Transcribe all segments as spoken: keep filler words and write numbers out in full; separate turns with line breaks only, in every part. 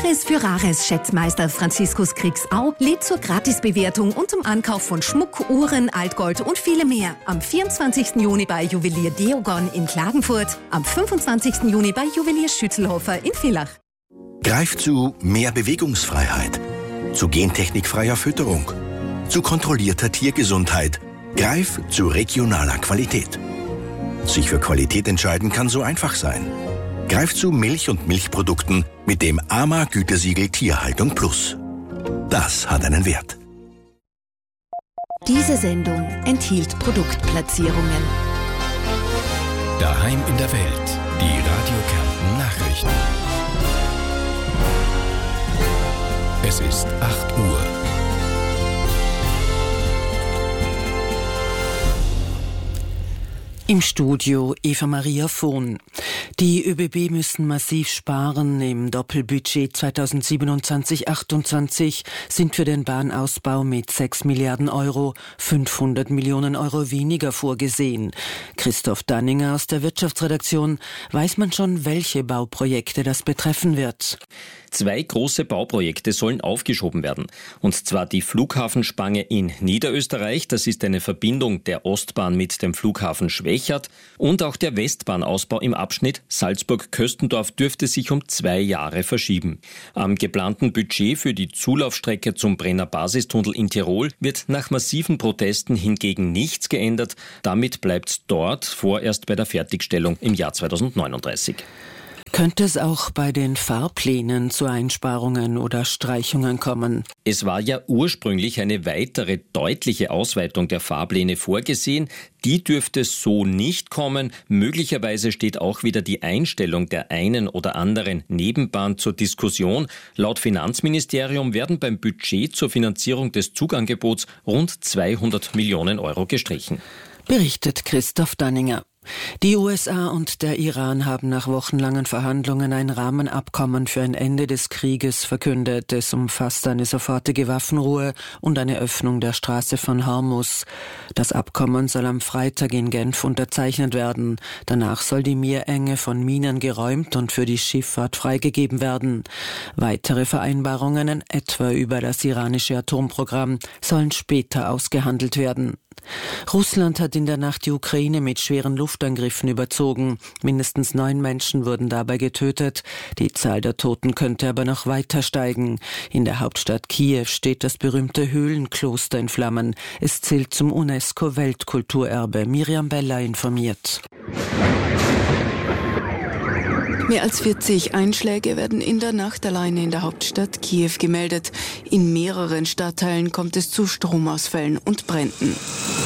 Bares für Rares Schätzmeister Franziskus Kriegsau lädt zur Gratisbewertung und zum Ankauf von Schmuck, Uhren, Altgold und viele mehr. Am vierundzwanzigsten Juni bei Juwelier Deogon in Klagenfurt, am fünfundzwanzigsten Juni bei Juwelier Schützelhofer in Villach.
Greif zu mehr Bewegungsfreiheit, zu gentechnikfreier Fütterung, zu kontrollierter Tiergesundheit. Greif zu regionaler Qualität. Sich für Qualität entscheiden kann so einfach sein. Greif zu Milch und Milchprodukten mit dem A M A-Gütesiegel Tierhaltung Plus. Das hat einen Wert.
Diese Sendung enthielt Produktplatzierungen.
Daheim in der Welt. Die Radio Kärnten Nachrichten. Es ist acht Uhr.
Im Studio Eva Maria Vohn. Die ÖBB müssen massiv sparen. Im Doppelbudget zweitausendsiebenundzwanzig achtundzwanzig sind für den Bahnausbau mit sechs Milliarden Euro fünfhundert Millionen Euro weniger vorgesehen. Christoph Danninger aus der Wirtschaftsredaktion. Weiß man schon, welche Bauprojekte das betreffen wird?
Zwei große Bauprojekte sollen aufgeschoben werden. Und zwar die Flughafenspange in Niederösterreich, das ist eine Verbindung der Ostbahn mit dem Flughafen Schwechat, und auch der Westbahnausbau im Abschnitt Salzburg-Köstendorf dürfte sich um zwei Jahre verschieben. Am geplanten Budget für die Zulaufstrecke zum Brenner Basistunnel in Tirol wird nach massiven Protesten hingegen nichts geändert. Damit bleibt dort vorerst bei der Fertigstellung im Jahr zweitausendneununddreißig.
Könnte es auch bei den Fahrplänen zu Einsparungen oder Streichungen kommen?
Es war ja ursprünglich eine weitere deutliche Ausweitung der Fahrpläne vorgesehen. Die dürfte so nicht kommen. Möglicherweise steht auch wieder die Einstellung der einen oder anderen Nebenbahn zur Diskussion. Laut Finanzministerium werden beim Budget zur Finanzierung des Zugangebots rund zweihundert Millionen Euro gestrichen.
Berichtet Christoph Danninger. Die U S A und der Iran haben nach wochenlangen Verhandlungen ein Rahmenabkommen für ein Ende des Krieges verkündet. Es umfasst eine sofortige Waffenruhe und eine Öffnung der Straße von Hormuz. Das Abkommen soll am Freitag in Genf unterzeichnet werden. Danach soll die Meerenge von Minen geräumt und für die Schifffahrt freigegeben werden. Weitere Vereinbarungen, etwa über das iranische Atomprogramm, sollen später ausgehandelt werden. Russland hat in der Nacht die Ukraine mit schweren Luftangriffen überzogen. Mindestens neun Menschen wurden dabei getötet. Die Zahl der Toten könnte aber noch weiter steigen. In der Hauptstadt Kiew steht das berühmte Höhlenkloster in Flammen. Es zählt zum UNESCO-Weltkulturerbe. Miriam Bella informiert.
Mehr als vierzig Einschläge werden in der Nacht alleine in der Hauptstadt Kiew gemeldet. In mehreren Stadtteilen kommt es zu Stromausfällen und Bränden.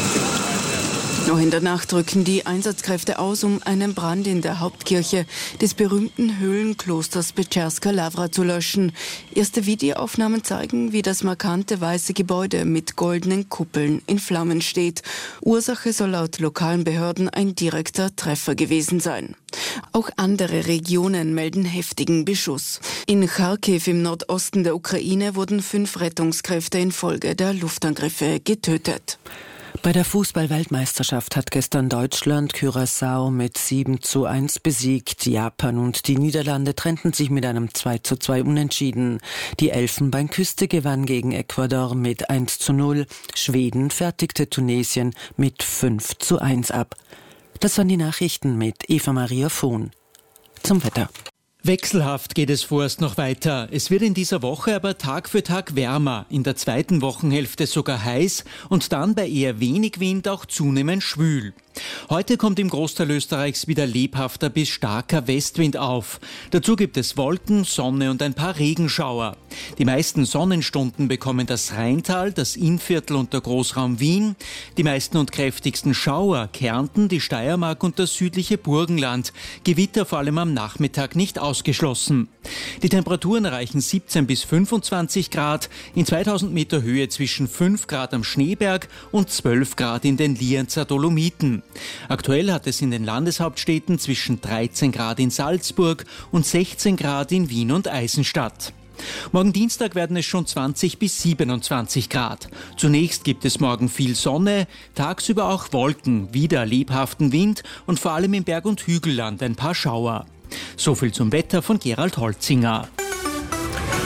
Noch in der Nacht rücken die Einsatzkräfte aus, um einen Brand in der Hauptkirche des berühmten Höhlenklosters Petscherska Lavra zu löschen. Erste Videoaufnahmen zeigen, wie das markante weiße Gebäude mit goldenen Kuppeln in Flammen steht. Ursache soll laut lokalen Behörden ein direkter Treffer gewesen sein. Auch andere Regionen melden heftigen Beschuss. In Charkiw im Nordosten der Ukraine wurden fünf Rettungskräfte infolge der Luftangriffe getötet.
Bei der Fußball-Weltmeisterschaft hat gestern Deutschland Curaçao mit sieben zu eins besiegt. Japan und die Niederlande trennten sich mit einem zwei zu zwei Unentschieden. Die Elfenbeinküste gewann gegen Ecuador mit eins zu null. Schweden fertigte Tunesien mit fünf zu eins ab. Das waren die Nachrichten mit Eva Maria Vohn. Zum Wetter.
Wechselhaft geht es vorerst noch weiter. Es wird in dieser Woche aber Tag für Tag wärmer, in der zweiten Wochenhälfte sogar heiß und dann bei eher wenig Wind auch zunehmend schwül. Heute kommt im Großteil Österreichs wieder lebhafter bis starker Westwind auf. Dazu gibt es Wolken, Sonne und ein paar Regenschauer. Die meisten Sonnenstunden bekommen das Rheintal, das Innviertel und der Großraum Wien. Die meisten und kräftigsten Schauer Kärnten, die Steiermark und das südliche Burgenland. Gewitter vor allem am Nachmittag nicht ausgeschlossen. Die Temperaturen erreichen siebzehn bis fünfundzwanzig Grad, in zweitausend Meter Höhe zwischen fünf Grad am Schneeberg und zwölf Grad in den Lienzer Dolomiten. Aktuell hat es in den Landeshauptstädten zwischen dreizehn Grad in Salzburg und sechzehn Grad in Wien und Eisenstadt. Morgen Dienstag werden es schon zwanzig bis siebenundzwanzig Grad. Zunächst gibt es morgen viel Sonne, tagsüber auch Wolken, wieder lebhaften Wind und vor allem im Berg- und Hügelland ein paar Schauer. So viel zum Wetter von Gerald Holzinger.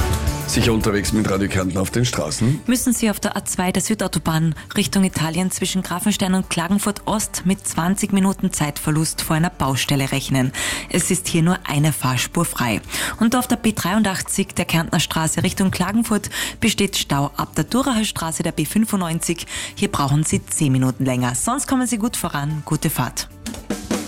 Sicher unterwegs mit Radio Kärnten auf den Straßen?
Müssen Sie auf der A zwei der Südautobahn Richtung Italien zwischen Grafenstein und Klagenfurt Ost mit zwanzig Minuten Zeitverlust vor einer Baustelle rechnen. Es ist hier nur eine Fahrspur frei. Und auf der B dreiundachtzig der Kärntner Straße Richtung Klagenfurt besteht Stau ab der Duracher Straße der B fünfundneunzig. Hier brauchen Sie zehn Minuten länger. Sonst kommen Sie gut voran. Gute Fahrt.